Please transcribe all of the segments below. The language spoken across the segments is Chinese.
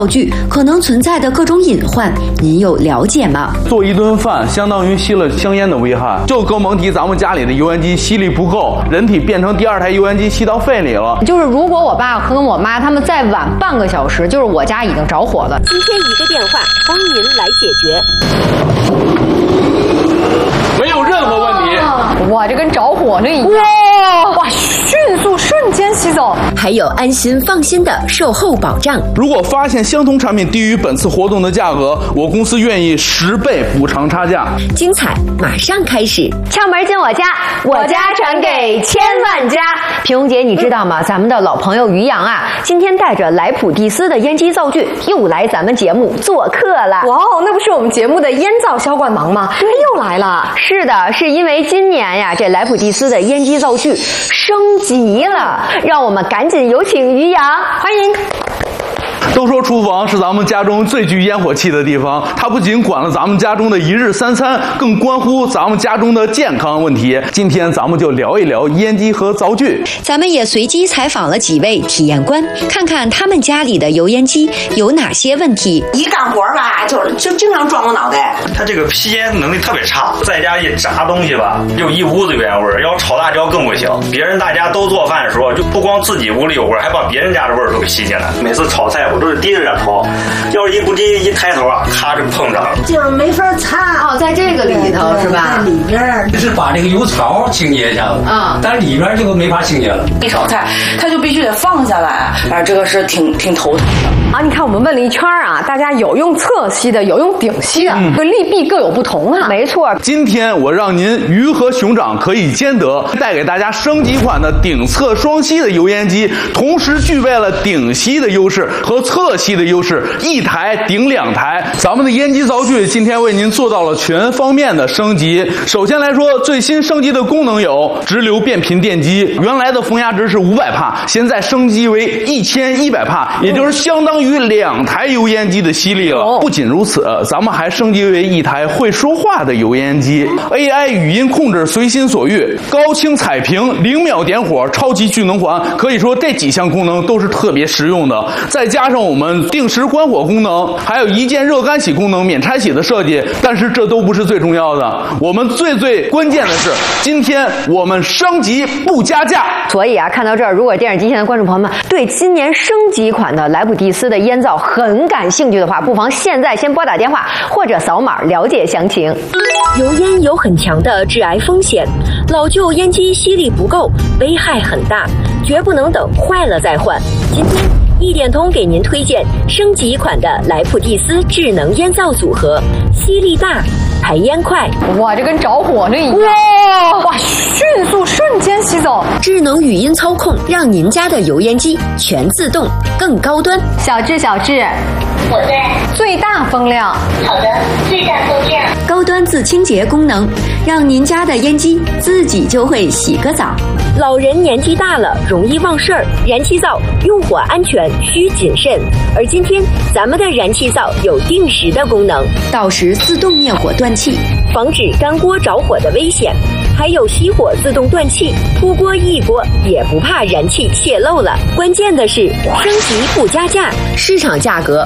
灶具可能存在的各种隐患，您有了解吗？ 做一顿饭相当于吸了香烟的危害，就更甭提咱们家里的油烟机吸力不够，人体变成第二台油烟机吸到肺里了。 就是如果我爸和我妈他们再晚半个小时，就是我家已经着火了。 今天一个电话，帮您来解决。 没有任何问题。 哇，这跟着火那一样。哇，迅速瞬间吸走， 还有安心放心的售后保障。 如果发现相同产品低于本次活动的价格，我公司愿意10倍补偿差价。 精彩马上开始， 窍门进我家，我家传给千万家。平蓉姐，你知道吗？咱们的老朋友于洋啊，今天带着莱普蒂斯的烟机灶具又来咱们节目做客了。 哇哦，那不是我们节目的烟灶销冠王吗？对，又来了。 是的，是因为今年呀，这莱普蒂斯的烟机灶具升级了，让我们赶紧有请于洋，欢迎。 都说厨房是咱们家中最具烟火气的地方，它不仅管了咱们家中的一日三餐，更关乎咱们家中的健康问题。今天咱们就聊一聊烟机和灶具。 咱们也随机采访了几位体验官，看看他们家里的油烟机有哪些问题。 一干活吧，就经常撞我脑袋。 它这个吸烟能力特别差，在家一炸东西吧，就一屋子油烟味儿。要炒辣椒更不行，别人大家都做饭的时候，就不光自己屋里有味儿，还把别人家的味儿都给吸进来。每次炒菜我都是低着点炒，要是一不低一抬头啊，咔就碰上了， 就是没法擦。 哦，在这个里头是吧？ 在里边就是把这个油槽清洁一下子啊，但里边就没法清洁了。 一炒菜，它就必须得放下来，这个是挺头疼的。 啊，你看我们问了一圈啊，大家有用侧吸的，有用顶吸的，这利弊各有不同啊。 没错， 今天我让您鱼和熊掌可以兼得，带给大家升级款的顶侧双吸的油烟机，同时具备了顶吸的优势和侧吸的优势，一台顶2台。咱们的烟机灶具今天为您做到了全方面的升级。首先来说，最新升级的功能有直流变频电机，原来的风压值是500帕，现在升级为1100帕，也就是相当于2台油烟机的吸力了。不仅如此，咱们还升级为一台会说话的油烟机， AI 语音控制随心所欲，高清彩屏，0秒点火，超级聚能环，可以说这几项功能都是特别实用的。再加上我们定时关火功能，还有一键热干洗功能，免拆洗的设计。但是这都不是最重要的，我们最关键的是，今天我们升级不加价。 所以啊，看到这儿，如果电视机前的观众朋友们对今年升级款的莱普蒂斯的烟灶很感兴趣的话，不妨现在先拨打电话或者扫码了解详情。 油烟有很强的致癌风险，老旧烟机吸力不够，危害很大，绝不能等坏了再换。今天一点通给您推荐升级款的莱普蒂斯智能烟灶组合，吸力大，排烟快。 哇，这跟着火那一样。 哇，迅速瞬间吸走。 智能语音操控，让您家的油烟机全自动，更高端。 小智， 我在最大风量。 好的，最大风量。 高端自清洁功能，让您家的烟机自己就会洗个澡。老人年纪大了容易忘事儿，燃气灶用火安全需谨慎。而今天咱们的燃气灶有定时的功能，到时自动灭火断气，防止干锅着火的危险。还有熄火自动断气，出锅一锅也不怕燃气泄漏了。关键的是升级不加价，市场价格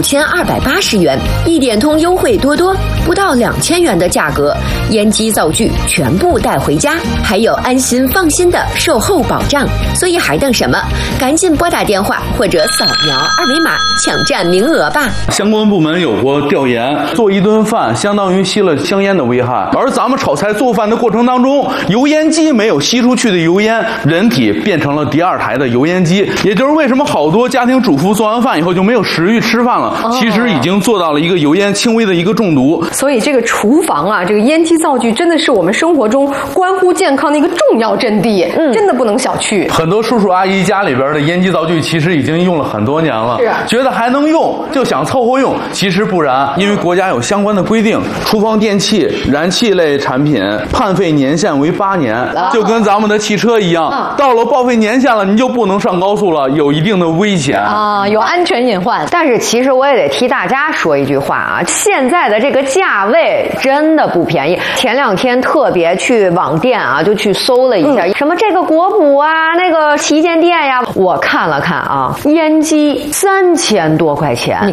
5280元，一点通优惠多多，不到2000元的价格，烟机灶具全部带回家，还有安心放心的售后保障。所以还等什么？赶紧拨打电话或者扫描2维码抢占名额吧。 相关部门有过调研，做一顿饭相当于吸了香烟的危害，而咱们炒菜做饭的过程当中，油烟机没有吸出去的油烟，人体变成了第2台的油烟机。也就是为什么好多家庭主妇做完饭以后就没有食欲吃饭了，其实已经做到了一个油烟轻微的一个中毒。 所以这个厨房啊，这个烟机灶具真的是我们生活中关乎健康的一个重要阵地，真的不能小觑。 很多叔叔阿姨家里边的烟机灶具其实已经用了很多年了，觉得还能用就想凑合用，其实不然，因为国家有相关的规定，厨房电器、燃气类产品判废年限为8年，就跟咱们的汽车一样，到了报废年限了，你就不能上高速了，有一定的危险啊，有安全隐患。但是其实我也得替大家说一句话啊，现在的这个价位真的不便宜。前2天特别去网店啊，就去搜了一下，什么这个国补啊，那个旗舰店呀，我看了看啊，烟机3000多块钱，